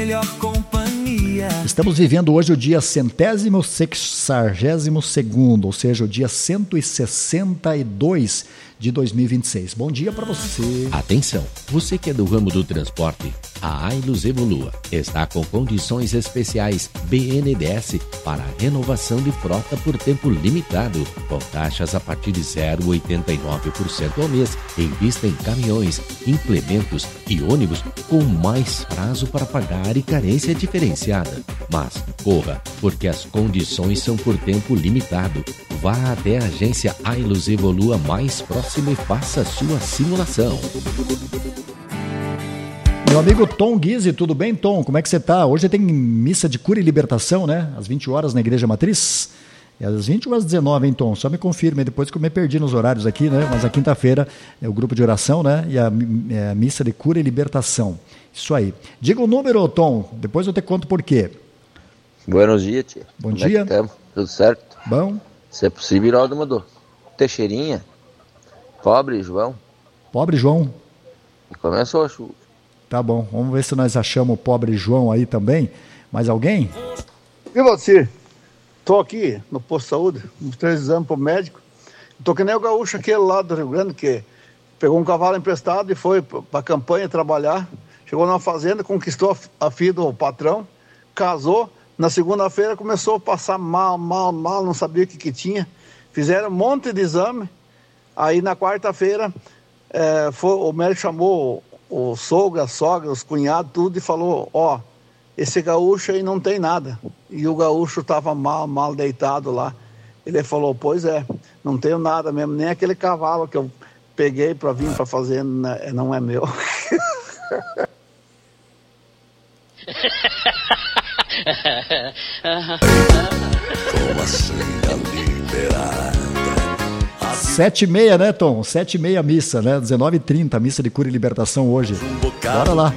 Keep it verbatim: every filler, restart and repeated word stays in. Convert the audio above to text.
melhor companhia. Estamos vivendo hoje o dia centésimo sexagésimo segundo, ou seja, o dia cento e sessenta e dois de dois mil e vinte e seis. Bom dia para você. Atenção, você que é do ramo do transporte, a Ailus Evolua está com condições especiais B N D E S para a renovação de frota por tempo limitado, com taxas a partir de zero vírgula oitenta e nove por cento ao mês, em vista em caminhões, implementos e ônibus com mais prazo para pagar e carência diferenciada. Mas corra, porque as condições são por tempo limitado. Vá até a agência Ailus Evolua mais próxima e faça a sua simulação. Meu amigo Tom Guise, tudo bem, Tom? Como é que você está? Hoje tem missa de cura e libertação, né? Às vinte horas na Igreja Matriz. É às vinte ou às dezenove, hein, Tom? Só me confirme, depois que eu me perdi nos horários aqui, né? Mas a quinta-feira é o grupo de oração, né? E a, é a missa de cura e libertação. Isso aí. Diga o número, Tom, depois eu te conto por quê. Buenos dias, tia. Bom Como dia. É que tamo? Tudo certo? Bom. Se é possível, ir uma do Teixeirinha. Pobre João. Pobre João. E começou a chuva. Tá bom, vamos ver se nós achamos o pobre João aí também. Mais alguém? E você? Tô aqui no posto de saúde, uns três exames pro médico. Tô que nem o gaúcho aquele lá do Rio Grande, que pegou um cavalo emprestado e foi pra campanha trabalhar. Chegou numa fazenda, conquistou a filha do patrão, casou. Na segunda-feira começou a passar mal, mal, mal, não sabia o que que tinha. Fizeram um monte de exame. Aí na quarta-feira é, foi, o médico chamou o sogro, a sogra, os cunhados, tudo, e falou, ó, oh, esse gaúcho aí não tem nada. E o gaúcho estava mal, mal deitado lá. Ele falou, pois é, não tenho nada mesmo, nem aquele cavalo que eu peguei para vir para fazer, não é meu. Como assim a liberada? Sete e meia, né, Tom? Sete e meia missa, né? dezenove e trinta, missa de cura e libertação hoje. Bora lá.